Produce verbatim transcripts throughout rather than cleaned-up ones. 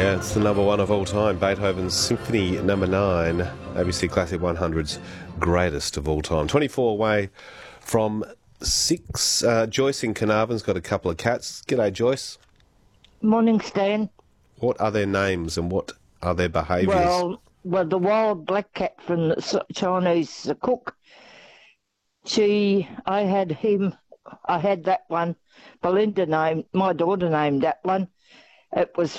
Yeah, it's the number one of all time, Beethoven's Symphony Number Nine, A B C Classic one hundred's greatest of all time. twenty-four away from six. Uh, Joyce in Carnarvon's got a couple of cats. G'day, Joyce. Morning, Stan. What are their names and what are their behaviours? Well, well, the wild black cat from the S- Chinese uh, cook. She, I had him. I had that one. Belinda named my daughter named that one. It was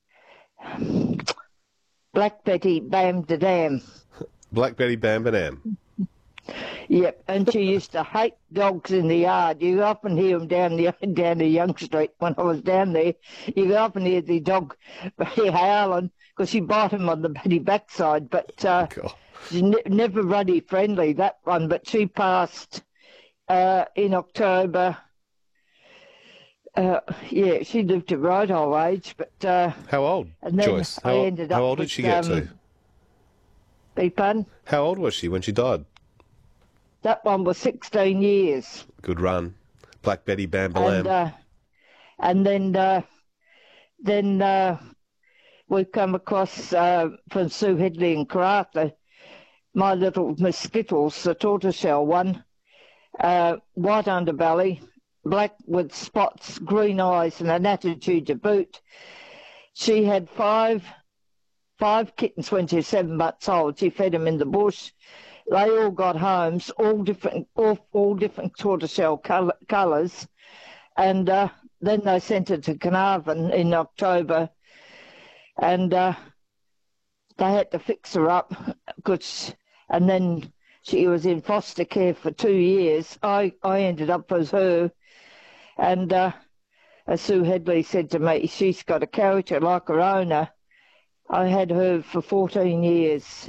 Black Betty Bam da Dam. Black Betty Bam Badam. Yep, and she used to hate dogs in the yard. You often hear them down the down the Young Street. When I was down there, you often hear the dog howling because she bite him on the bloody backside. But uh, God. she's ne- never ruddy friendly, that one. But she passed uh, in October. Uh, yeah, she lived to right old age, but uh, How old, and then Joyce? How, I old- ended how up old did with, she get um, to? Beg pardon? How old was she when she died? That one was sixteen years. Good run. Black Betty Bam And Balam. uh, and then uh, then uh, we come across uh, from Sue Headley and Karratha, my little Miss Skittles, the tortoiseshell one, uh, white underbelly, black with spots, green eyes, and an attitude to boot. She had five five kittens when she was seven months old. She fed them in the bush. They all got homes, all different, all, all different tortoiseshell colour, colours, and uh, then they sent her to Carnarvon in October, and uh, they had to fix her up, cause, and then she was in foster care for two years. I, I ended up as her, and uh, as Sue Headley said to me, she's got a character like her owner. I had her for fourteen years.